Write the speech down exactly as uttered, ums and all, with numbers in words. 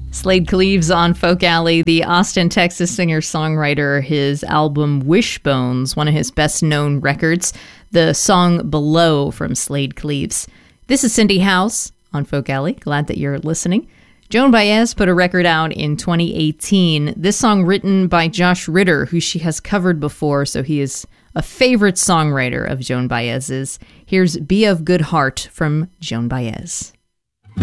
Slade Cleaves on Folk Alley, the Austin, Texas singer-songwriter. His album Wishbones, one of his best-known records. The song Below from Slade Cleaves. This is Cindy House on Folk Alley. Glad that you're listening. Joan Baez put a record out in twenty eighteen. This song written by Josh Ritter, who she has covered before, so he is a favorite songwriter of Joan Baez's. Here's Be of Good Heart from Joan Baez.